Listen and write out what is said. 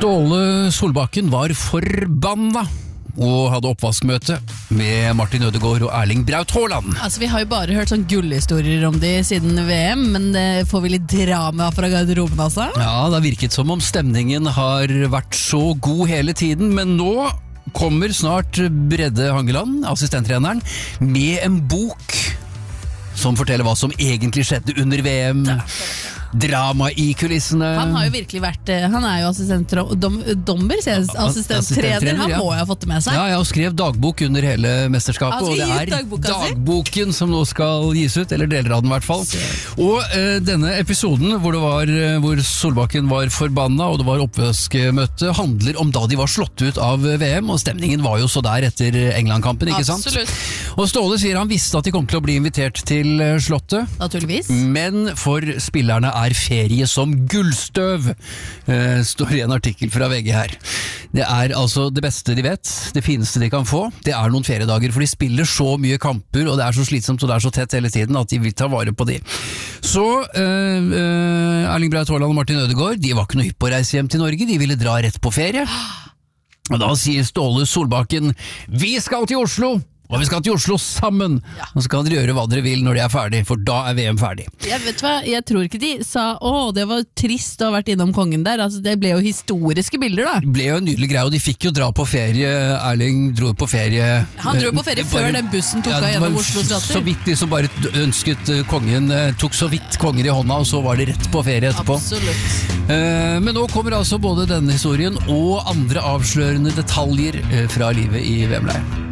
Ståle Solbakken var forbanna og hadde oppvaskmøte med Martin Ødegaard og Erling Braut Haaland. Altså, vi har jo bare hørt sånn gullhistorier om de siden VM, men det får vi litt drama fra garderoben altså. Ja, det har virket som om stemningen har vært så god hele tiden, men nå kommer snart Bredde Hangeland, assistenttreneren, med en bok som forteller hva som egentlig skjedde under VM. Drama i kulissene. Han har jo virkelig vært, han er jo dommer, assistenttrener, han må jo ha fått det med seg. Ja, jeg har skrevet dagbok under hele mesterskapet, og det er dagboken som nå skal gis ut, eller deler av den i hvert fall. Og denne episoden hvor Solbakken var forbanna, og det var oppvaskmøte, handler om da de var slått ut av VM, og stemningen var jo så der etter England-kampen, ikke sant? Absolutt. Og Ståle sier han visste at de kom til å bli invitert til slottet. Naturligvis. Men for spillerne er ferie som gullstøv, står i en artikkel fra VG her. Det er altså det beste de vet, det fineste de kan få. Det er noen feriedager, for de spiller så mye kamper, og det er så slitsomt og det er så tett hele tiden at de vil ta vare på de. Så Erling Braut Haaland og Martin Ødegaard, de var ikke noe hypp på å reise hjem til Norge, de ville dra rett på ferie. Og da sier Ståle Solbakken, vi skal til Oslo! Og vi skal til Oslo sammen, og så kan dere gjøre hva dere vil når de er ferdig, for da er VM ferdig. Jeg vet hva, jeg tror ikke de sa, det var trist å ha vært innom kongen der, altså det ble jo historiske bilder da. Det ble jo en nydelig greie, og de fikk jo dra på ferie, Erling dro på ferie. Han dro på ferie før den bussen tok av gjennom Oslos gater. Så vidt de som bare ønsket kongen, tok så vidt kongen i hånda, og så var det rett på ferie etterpå. Absolutt. Men nå kommer altså både denne historien og andre avslørende detaljer fra livet i VM-leiren.